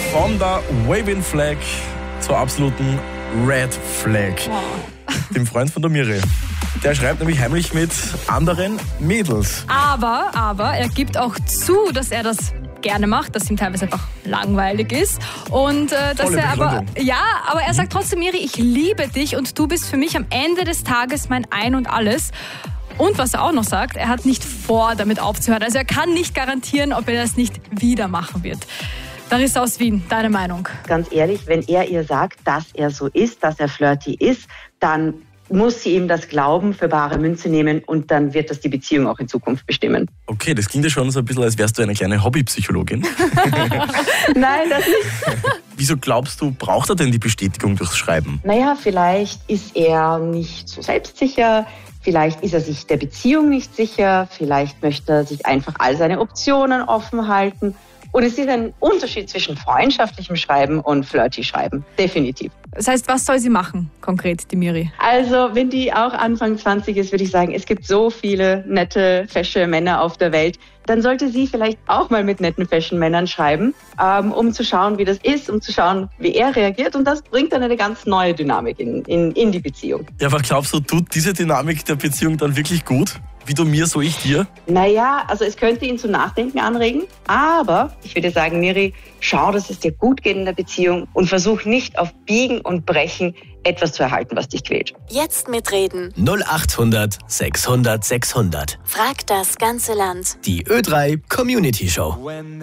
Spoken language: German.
Von der Waving Flag zur absoluten Red Flag. Dem Freund von der Miri. Der schreibt nämlich heimlich mit anderen Mädels. Aber er gibt auch zu, dass er das gerne macht, dass ihm teilweise einfach langweilig ist. Und dass er aber. Ja, aber er sagt trotzdem, Miri, ich liebe dich und du bist für mich am Ende des Tages mein Ein und Alles. Und was er auch noch sagt, er hat nicht vor, damit aufzuhören. Also er kann nicht garantieren, ob er das nicht wieder machen wird. Larissa aus Wien, deine Meinung? Ganz ehrlich, wenn er ihr sagt, dass er so ist, dass er flirty ist, dann muss sie ihm das Glauben für bare Münze nehmen und dann wird das die Beziehung auch in Zukunft bestimmen. Okay, das klingt ja schon so ein bisschen, als wärst du eine kleine Hobbypsychologin. Nein, das nicht. Wieso glaubst du, braucht er denn die Bestätigung durchs Schreiben? Naja, vielleicht ist er nicht so selbstsicher, vielleicht ist er sich der Beziehung nicht sicher, vielleicht möchte er sich einfach all seine Optionen offen halten. Und es ist ein Unterschied zwischen freundschaftlichem Schreiben und flirty Schreiben, definitiv. Das heißt, was soll sie machen, konkret, die Miri? Also, wenn die auch Anfang 20 ist, würde ich sagen, es gibt so viele nette, fesche Männer auf der Welt. Dann sollte sie vielleicht auch mal mit netten Fashion-Männern schreiben, um zu schauen, wie das ist, um zu schauen, wie er reagiert. Und das bringt dann eine ganz neue Dynamik in die Beziehung. Ja, aber glaubst du, tut diese Dynamik der Beziehung dann wirklich gut? Wie du mir, so ich dir? Naja, also es könnte ihn zum Nachdenken anregen. Aber ich würde sagen, Miri, schau, dass es dir gut geht in der Beziehung und versuch nicht auf Biegen und Brechen etwas zu erhalten, was dich quält. Jetzt mitreden. 0800 600 600. Frag das ganze Land. Die Ö3 Community Show.